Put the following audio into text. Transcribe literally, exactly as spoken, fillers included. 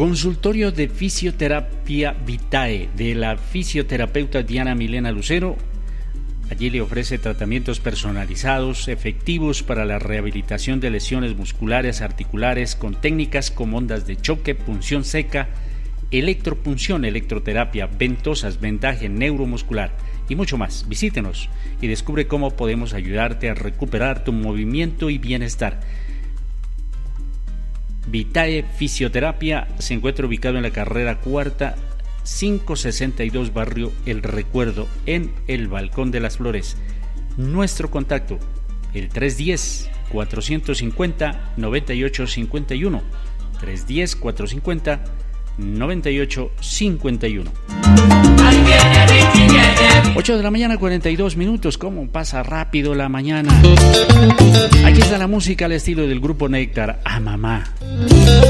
Consultorio de Fisioterapia Vitae de la fisioterapeuta Diana Milena Lucero. Allí le ofrece tratamientos personalizados, efectivos para la rehabilitación de lesiones musculares, articulares, con técnicas como ondas de choque, punción seca, electropunción, electroterapia, ventosas, vendaje neuromuscular y mucho más. Visítenos y descubre cómo podemos ayudarte a recuperar tu movimiento y bienestar. Vitae Fisioterapia se encuentra ubicado en la carrera cuarta, quinientos sesenta y dos, barrio El Recuerdo, en el Balcón de las Flores. Nuestro contacto, el tres uno cero, cuatro cinco cero, nueve ocho cinco uno, tres uno cero, cuatro cinco cero, nueve ocho cinco uno. ocho de la mañana, cuarenta y dos minutos. ¿Cómo pasa rápido la mañana? Aquí está la música al estilo del grupo Néctar, A Mamá.